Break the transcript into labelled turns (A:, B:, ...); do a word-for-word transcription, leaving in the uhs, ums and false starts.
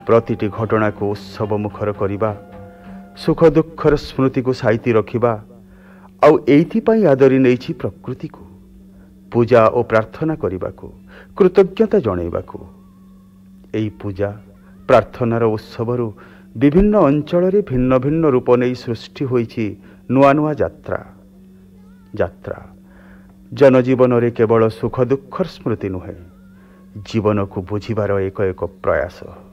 A: प्रतिटी घटना को उत्सव मुखर करिबा, सुख दुखर स्मृति को साइती रखिबा आउ एइथिपाई आदरी नैछि प्रकृति को पूजा और प्रार्थना करिबाकू, कृतज्ञता जणैबाकू। एई पूजा प्रार्थनार उत्सवरु विभिन्न अंचल भिन्न भिन्न रूप नहीं सृष्टि होइछि नुआ नुआ यात्रा। यात्रा जनजीवन रे केवल सुख दुखर स्मृति नुहे, जीवन को बुझिबार एक एक प्रयास।